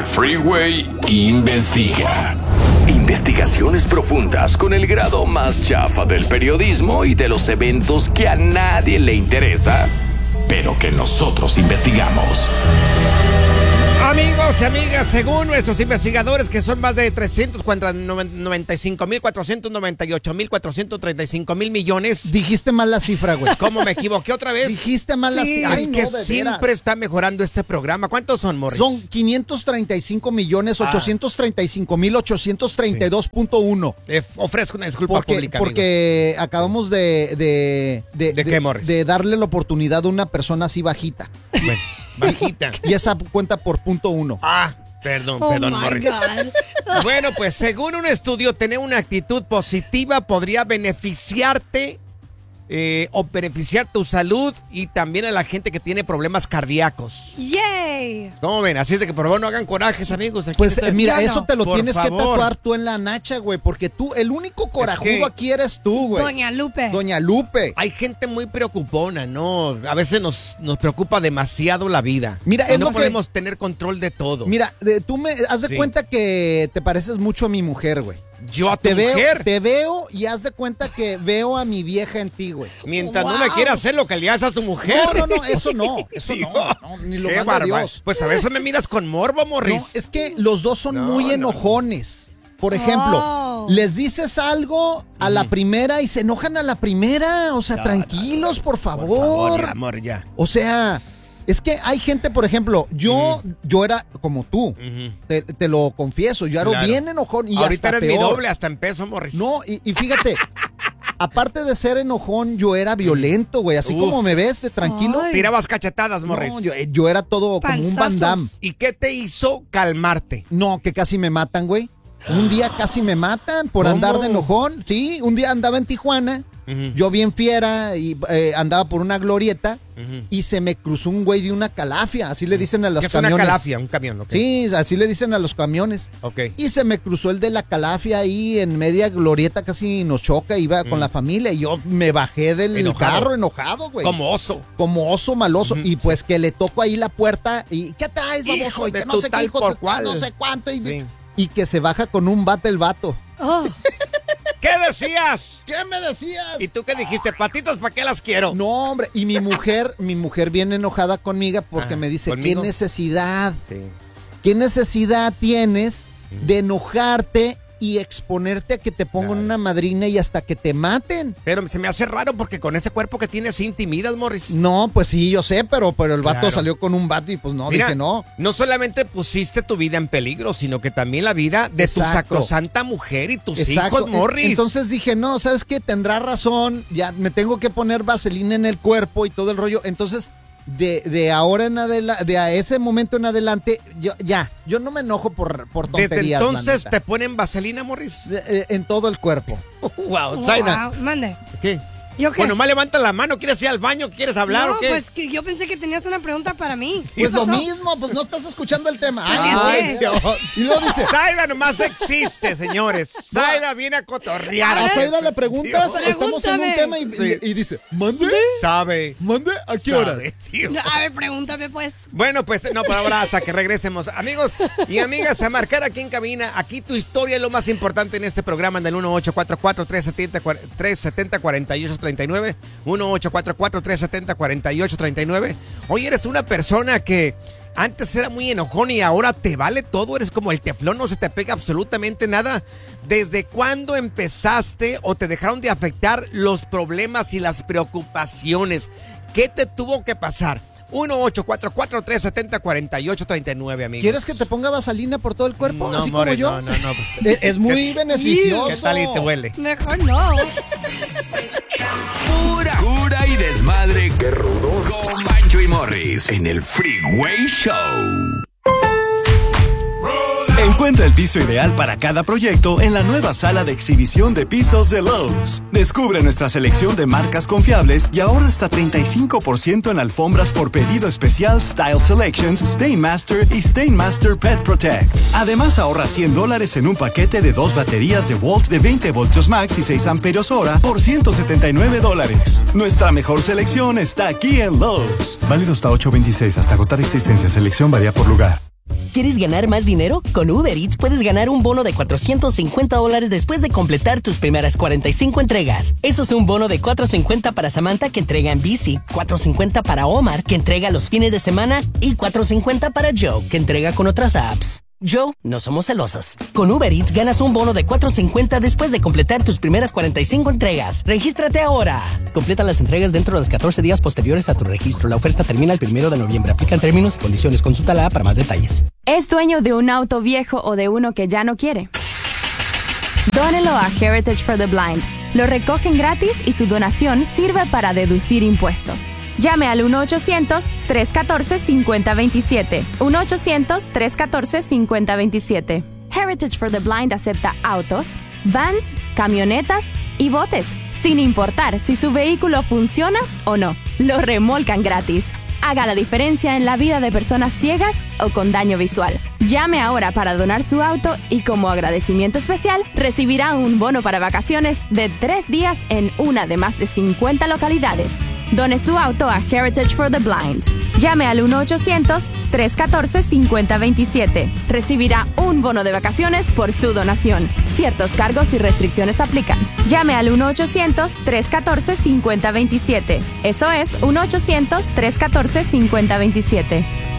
El Freeway investiga. Investigaciones profundas con el grado más chafa del periodismo y de los eventos que a nadie le interesa, Pero que nosotros investigamos. Amigos y amigas, según nuestros investigadores, que son más de 395,498,435 millones. Dijiste mal la cifra, güey. ¿Cómo me equivoqué otra vez? Dijiste mal la cifra. Es que siempre está mejorando este programa. ¿Cuántos son, Morris? Son 535,835,832.1. Ofrezco una disculpa pública, porque acabamos ¿De qué, Morris? de darle la oportunidad a una persona así bajita. Bueno, bajita. Y esa cuenta por .1. Perdón, Oh Morris. my God. Bueno, pues según un estudio, tener una actitud positiva podría beneficiarte o beneficiar tu salud y también a la gente que tiene problemas cardíacos. ¡Yay! ¿Cómo ven? Así es de que por favor no hagan corajes, amigos. Aquí Pues mira, Claro. eso te lo Por tienes que favor. tatuar tú en la nacha, güey, porque tú, el único corajudo que- aquí eres tú, güey. Doña Lupe. Doña Lupe. Hay gente muy preocupona, ¿no? A veces nos preocupa demasiado la vida. Mira, es no lo que- podemos tener control de todo. Mira, tú me haz de Sí. cuenta que te pareces mucho a mi mujer, güey. Yo a tu mujer. Te veo y haz de cuenta que veo a mi vieja en ti, güey. Mientras no Wow. me quiera hacer lo que le haces a su mujer. No, eso no, Digo, ni lo qué manda bárbaro. Dios. Pues a veces me miras con morbo, No, Morris. es que los dos son muy enojones. Por ejemplo, Oh. les dices algo a la primera y se enojan a la primera. O sea, tranquilos, por favor. Por favor, ya, amor, ya. O sea, es que hay gente, por ejemplo, yo era como tú, te lo confieso, yo era Claro. bien enojón y Ahorita hasta eres mi peor. doble, hasta en peso, Morris. No, y fíjate, aparte de ser enojón, yo era violento, güey, así Uf. como me ves de tranquilo. Ay. Tirabas cachetadas, Morris. No, yo era todo como un Van Panzazos. Damme. ¿Y qué te hizo calmarte? No, que casi me matan, güey. Un día casi me matan por ¿Cómo? andar de enojón. Sí, un día andaba en Tijuana, yo bien fiera y andaba por una glorieta y se me cruzó un güey de una calafia, así le dicen a los ¿Qué es camiones. una calafia? Un camión, ¿ok? Sí, así le dicen a los camiones. Ok. Y se me cruzó el de la calafia ahí en media glorieta, casi nos choca, iba con la familia y yo me bajé del Enojado. carro enojado, güey. Como oso. Como oso maloso. Y pues que le toco ahí la puerta y ¿qué traes, baboso? Hijo Y de que tu no sé tal qué, hijo, por que cual. no sé cuánto. Sí. Y que se baja con un bate el vato. Oh, ¿Qué decías? ¿Qué me decías? ¿Y tú qué dijiste? ¿Patitas para qué las quiero? No, hombre, y mi mujer viene enojada conmigo porque me dice, ¿conmigo? ¿qué necesidad? Sí. ¿Qué necesidad tienes de enojarte y exponerte a que te pongan una madrina y hasta que te maten? Pero se me hace raro porque con ese cuerpo que tienes sí intimidas, Morris. No, pues sí, yo sé, pero el vato Claro. salió con un bate y pues no, Mira, dije no. no solamente pusiste tu vida en peligro, sino que también la vida de tu Exacto. sacrosanta mujer y tus Exacto. hijos, Morris. Entonces dije, no, ¿sabes qué? Tendrá razón, ya me tengo que poner vaselina en el cuerpo y todo el rollo. Entonces, de ahora en adelante, de a ese momento en adelante, yo no me enojo por tonterías. Desde entonces la te neta. ponen vaselina, Morris. En todo el cuerpo. Wow, Zaida. wow. Mande. ¿Qué? ¿Yo qué? Bueno, más levanta la mano, ¿quieres ir al baño? ¿Quieres hablar no, o qué? pues que yo pensé que tenías una pregunta para mí. ¿Qué Pues lo pasó? mismo, pues no estás escuchando el tema. Pues sí sé. Dios. Y luego dice, Zaida nomás existe, señores. Zaida viene a cotorrear. a Zaida le preguntas, Dios. estamos en un Pregúntame. tema Sí. y dice, ¿mande? Sabe. ¿Mande? ¿A qué Sabe, hora? tío. No, a ver, pregúntame pues. Bueno, pues no, por ahora hasta que regresemos. Amigos y amigas, a marcar aquí en cabina. Aquí tu historia es lo más importante en este programa en el 1844-370-4839. 1844-370-4839. Hoy eres una persona que antes era muy enojón y ahora te vale todo. Eres como el teflón, no se te pega absolutamente nada. ¿Desde cuándo empezaste o te dejaron de afectar los problemas y las preocupaciones? ¿Qué te tuvo que pasar? 1844-370-4839, amigos. ¿Quieres que te ponga vaselina por todo el cuerpo? No, así more, como yo. no. Es muy beneficioso. ¿Qué tal y te huele? Mejor no. Pura cura y desmadre. ¡Qué rudos! Con Bancho y Morris en el Freeway Show. Encuentra el piso ideal para cada proyecto en la nueva sala de exhibición de pisos de Lowe's. Descubre nuestra selección de marcas confiables y ahorra hasta 35% en alfombras por pedido especial Style Selections, Stainmaster y Stainmaster Pet Protect. Además, ahorra $100 en un paquete de 2 baterías de Volt de 20 voltios max y 6 amperios hora por $179. Nuestra mejor selección está aquí en Lowe's. Válido hasta 8/26. Hasta agotar existencia. Selección varía por lugar. ¿Quieres ganar más dinero? Con Uber Eats puedes ganar un bono de $450 después de completar tus primeras 45 entregas. Eso es un bono de $450 para Samantha, que entrega en bici, $450 para Omar, que entrega los fines de semana, y $450 para Joe, que entrega con otras apps. Joe, no somos celosos. Con Uber Eats ganas un bono de $450 después de completar tus primeras 45 entregas. ¡Regístrate ahora! Completa las entregas dentro de los 14 días posteriores a tu registro. La oferta termina el 1 de noviembre. Aplican términos y condiciones. Consulta la app para más detalles. ¿Es dueño de un auto viejo o de uno que ya no quiere? Dónelo a Heritage for the Blind. Lo recogen gratis y su donación sirve para deducir impuestos. Llame al 1-800-314-5027. 1-800-314-5027. Heritage for the Blind acepta autos, vans, camionetas y botes, sin importar si su vehículo funciona o no. Lo remolcan gratis. Haga la diferencia en la vida de personas ciegas o con daño visual. Llame ahora para donar su auto y como agradecimiento especial recibirá un bono para vacaciones de 3 días en una de más de 50 localidades. Done su auto a Heritage for the Blind. Llame al 1-800-314-5027. Recibirá un bono de vacaciones por su donación. Ciertos cargos y restricciones aplican. Llame al 1-800-314-5027. Eso es 1-800-314-5027.